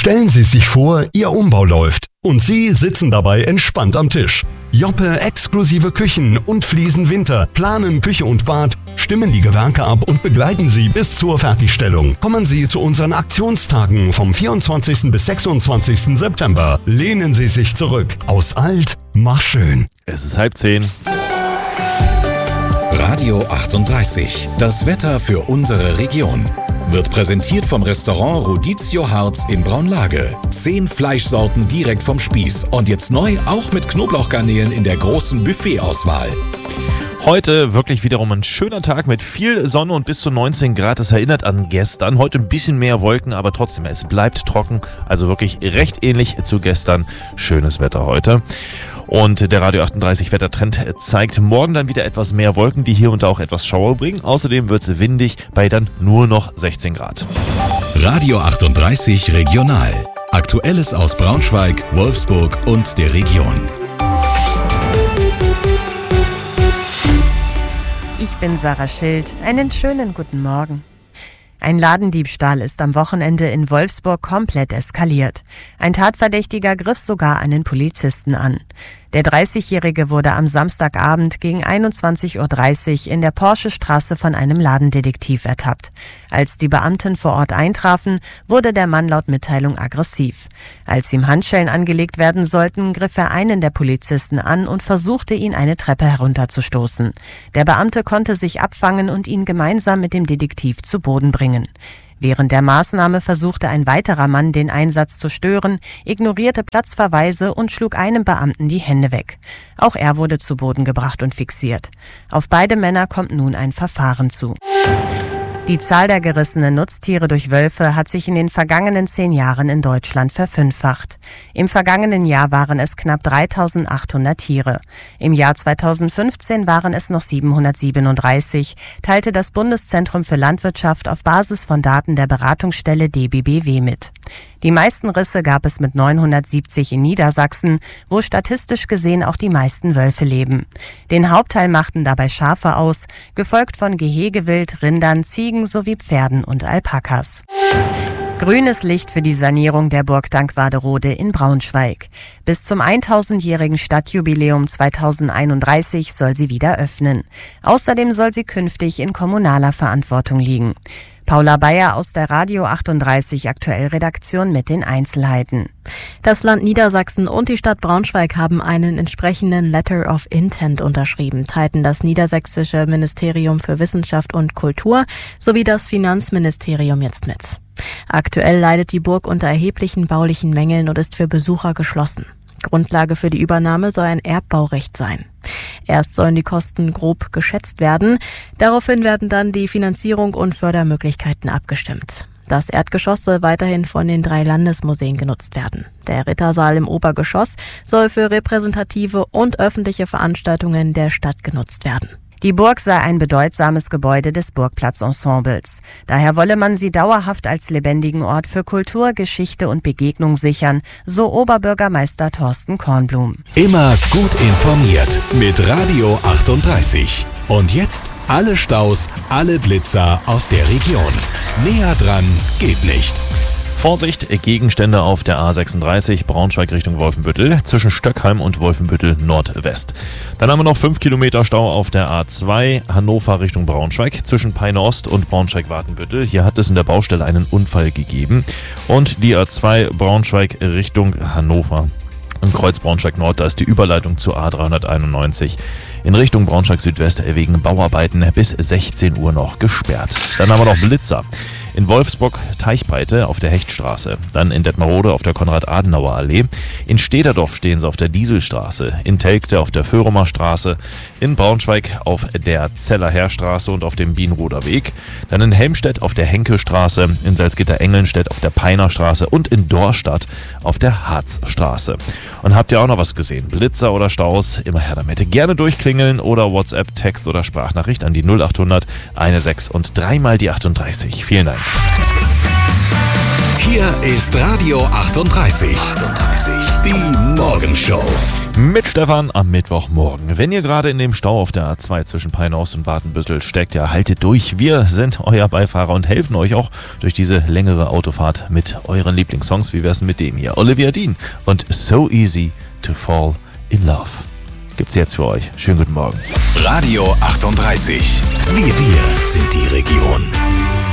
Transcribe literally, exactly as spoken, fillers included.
Stellen Sie sich vor, Ihr Umbau läuft und Sie sitzen dabei entspannt am Tisch. Joppe exklusive Küchen und Fliesen Winter planen Küche und Bad, stimmen die Gewerke ab und begleiten Sie bis zur Fertigstellung. Kommen Sie zu unseren Aktionstagen vom vierundzwanzigsten bis sechsundzwanzigsten September. Lehnen Sie sich zurück. Aus alt, mach schön. Es ist halb zehn. Radio achtunddreißig. Das Wetter für unsere Region. Wird präsentiert vom Restaurant Rodizio Harz in Braunlage. Zehn Fleischsorten direkt vom Spieß. Und jetzt neu auch mit Knoblauchgarnelen in der großen Buffetauswahl. Heute wirklich wiederum ein schöner Tag mit viel Sonne und bis zu neunzehn Grad. Das erinnert an gestern. Heute ein bisschen mehr Wolken, aber trotzdem, es bleibt trocken. Also wirklich recht ähnlich zu gestern. Schönes Wetter heute. Und der Radio achtunddreißig Wettertrend zeigt morgen dann wieder etwas mehr Wolken, die hier und da auch etwas Schauer bringen. Außerdem wird es windig bei dann nur noch sechzehn Grad. Radio achtunddreißig Regional. Aktuelles aus Braunschweig, Wolfsburg und der Region. Ich bin Sarah Schild. Einen schönen guten Morgen. Ein Ladendiebstahl ist am Wochenende in Wolfsburg komplett eskaliert. Ein Tatverdächtiger griff sogar einen Polizisten an. Der dreißigjährige wurde am Samstagabend gegen einundzwanzig Uhr dreißig in der Porsche-Straße von einem Ladendetektiv ertappt. Als die Beamten vor Ort eintrafen, wurde der Mann laut Mitteilung aggressiv. Als ihm Handschellen angelegt werden sollten, griff er einen der Polizisten an und versuchte, ihn eine Treppe herunterzustoßen. Der Beamte konnte sich abfangen und ihn gemeinsam mit dem Detektiv zu Boden bringen. Während der Maßnahme versuchte ein weiterer Mann, den Einsatz zu stören, ignorierte Platzverweise und schlug einem Beamten die Hände weg. Auch er wurde zu Boden gebracht und fixiert. Auf beide Männer kommt nun ein Verfahren zu. Die Zahl der gerissenen Nutztiere durch Wölfe hat sich in den vergangenen zehn Jahren in Deutschland verfünffacht. Im vergangenen Jahr waren es knapp dreitausendachthundert Tiere. Im Jahr zweitausendfünfzehn waren es noch siebenhundertsiebenunddreißig, teilte das Bundeszentrum für Landwirtschaft auf Basis von Daten der Beratungsstelle D B B W mit. Die meisten Risse gab es mit neunhundertsiebzig in Niedersachsen, wo statistisch gesehen auch die meisten Wölfe leben. Den Hauptteil machten dabei Schafe aus, gefolgt von Gehegewild, Rindern, Ziegen sowie Pferden und Alpakas. Grünes Licht für die Sanierung der Burg Dankwarderode in Braunschweig. Bis zum tausendjährigen Stadtjubiläum zweitausendeinunddreißig soll sie wieder öffnen. Außerdem soll sie künftig in kommunaler Verantwortung liegen. Paula Bayer aus der Radio achtunddreißig Aktuell-Redaktion mit den Einzelheiten. Das Land Niedersachsen und die Stadt Braunschweig haben einen entsprechenden Letter of Intent unterschrieben, teilten das Niedersächsische Ministerium für Wissenschaft und Kultur sowie das Finanzministerium jetzt mit. Aktuell leidet die Burg unter erheblichen baulichen Mängeln und ist für Besucher geschlossen. Grundlage für die Übernahme soll ein Erbbaurecht sein. Erst sollen die Kosten grob geschätzt werden. Daraufhin werden dann die Finanzierung und Fördermöglichkeiten abgestimmt. Das Erdgeschoss soll weiterhin von den drei Landesmuseen genutzt werden. Der Rittersaal im Obergeschoss soll für repräsentative und öffentliche Veranstaltungen der Stadt genutzt werden. Die Burg sei ein bedeutsames Gebäude des Burgplatzensembles. Daher wolle man sie dauerhaft als lebendigen Ort für Kultur, Geschichte und Begegnung sichern, so Oberbürgermeister Thorsten Kornblum. Immer gut informiert mit Radio achtunddreißig. Und jetzt alle Staus, alle Blitzer aus der Region. Näher dran geht nicht. Vorsicht, Gegenstände auf der A sechsunddreißig, Braunschweig Richtung Wolfenbüttel, zwischen Stöckheim und Wolfenbüttel Nordwest. Dann haben wir noch fünf Kilometer Stau auf der A zwei, Hannover Richtung Braunschweig, zwischen Peine Ost und Braunschweig-Wartenbüttel. Hier hat es in der Baustelle einen Unfall gegeben. Und die A zwei Braunschweig Richtung Hannover. Im Kreuz Braunschweig-Nord, da ist die Überleitung zur A dreihunderteinundneunzig in Richtung Braunschweig-Südwest wegen Bauarbeiten bis sechzehn Uhr noch gesperrt. Dann haben wir noch Blitzer. In Wolfsburg Teichbreite auf der Hechtstraße, dann in Detmerode auf der Konrad-Adenauer-Allee, in Stederdorf stehen sie auf der Dieselstraße, in Telgte auf der Föhrumer Straße, in Braunschweig auf der Zeller-Heerstraße und auf dem Bienroder Weg, dann in Helmstedt auf der Henkelstraße, in Salzgitter-Engelnstedt auf der Peinerstraße und in Dorstadt auf der Harzstraße. Und habt ihr auch noch was gesehen? Blitzer oder Staus? Immer her damit. Gerne durchklingeln oder WhatsApp, Text oder Sprachnachricht an die null achthundert sechzehn und dreimal die achtunddreißig. Vielen Dank. Hier ist Radio achtunddreißig. achtunddreißig. Die Morgenshow. Mit Stefan am Mittwochmorgen. Wenn ihr gerade in dem Stau auf der A zwei zwischen Peine-Ost und Watenbüttel steckt, ja, haltet durch. Wir sind euer Beifahrer und helfen euch auch durch diese längere Autofahrt mit euren Lieblingssongs. Wie wär's denn mit dem hier? Olivia Dean und So Easy to Fall in Love. Gibt's jetzt für euch. Schönen guten Morgen. Radio achtunddreißig. Wir, wir sind die Region.